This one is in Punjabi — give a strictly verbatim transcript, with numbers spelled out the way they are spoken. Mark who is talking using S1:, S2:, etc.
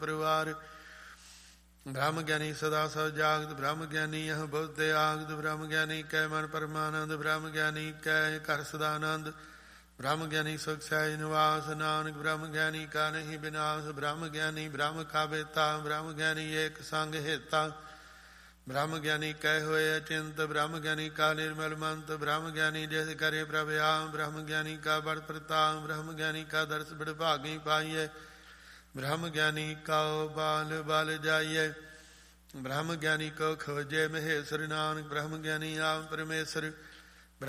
S1: ਪਰਿਵਾਰ। ਬ੍ਰਹਮ ਗਿਆਨੀ ਸਦਾ ਸਭ ਜਾਗਤ, ਬ੍ਰਹਮ ਗਿਆਨੀ ਅਹ ਬਹੁਤ ਤੇ ਆਗਤ, ਬ੍ਰਹਮ ਗਿਆਨੀ ਕੈ ਮਨ ਪਰਮਾਨੰਦ, ਬ੍ਰਹਮ ਗਿਆਨੀ ਕੈ ਘਰ ਸਦਾ ਆਨੰਦ, ਬ੍ਰਹਮ ਗਿਆਨੀ ਸੁਖ ਸਹਿਜ ਨਿਵਾਸ, ਨਾਨਕ ਬ੍ਰਹਮ ਗਿਆਨੀ ਕਾ ਨਹੀਂ ਬਿਨਾਸ਼। ਬ੍ਰਹਮ ਗਿਆਨੀ ਬ੍ਰਹਮ ਕਾ ਬੇਤਾ, ਬ੍ਰਹਮ ਗਿਆਨੀ ਏਕ ਸੰਗ ਹੇਤਾ, ਬ੍ਰਹਮ ਗਿਆਨੀ ਕੈ ਹੋਏ ਅਚਿੰਤ, ਬ੍ਰਹਮ ਗਿਆਨੀ ਕਾ ਨਿਰਮਲ ਮੰਤ, ਬ੍ਰਹਮ ਗਿਆਨੀ ਜਿਸ ਕਰੇ ਪ੍ਰਭ ਆਮ, ਬ੍ਰਹਮ ਗਿਆਨੀ ਕਾ ਬੜ ਪ੍ਰਤਾਪ, ਬ੍ਰਹਮ ਗਿਆਨੀ ਕਾ ਦਰਸ ਬੜ ਭਾਗੀ ਪਾਈਏ, ਬ੍ਰਹਮ ਗਿਆਨੀ ਕਉ ਬਾਲ ਬਲ ਜਾਈਏ, ਬ੍ਰਹਮ ਗਿਆਨੀ ਕੋ ਖੋਜੇ ਮਹੇਸ਼ਰ, ਨਾਨਕ ਬ੍ਰਹਮ ਗਿਆਨੀ ਆਪ ਪਰਮੇਸ਼ਰ।